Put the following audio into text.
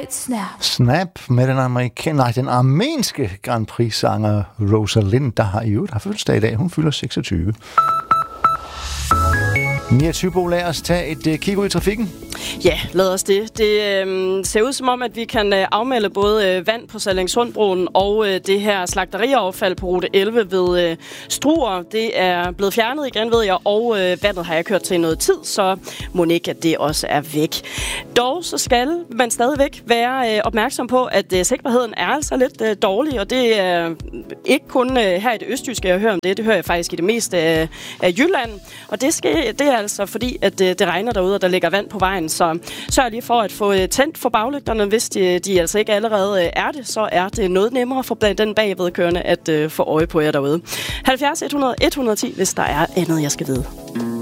Snap med den armenske Grand Prix-sanger Rosalind, der har fødselsdag i dag. Hun fylder 26. Mia Thybo, lad os tage et kig ud i trafikken. Ja, lad os det. Det ser ud som om, at vi kan afmelde både vand på Sallingsundbroen og det her slagteriaffald på rute 11 ved Struer. Det er blevet fjernet igen, ved jeg, og vandet har jeg kørt til noget tid, så må ikke, at det også er væk. Dog så skal man stadigvæk være opmærksom på, at sikkerheden er altså lidt dårlig, og det er ikke kun her i det østjyske, jeg hører om det. Det hører jeg faktisk i det meste af Jylland, og det er altså fordi, at det regner derude, og der ligger vand på vejen. Så sørg lige for at få tændt for baglygterne. Hvis de altså ikke allerede er det, så er det noget nemmere for den bagvedkørende at få øje på jer derude. 70 100 110, hvis der er andet, jeg skal vide.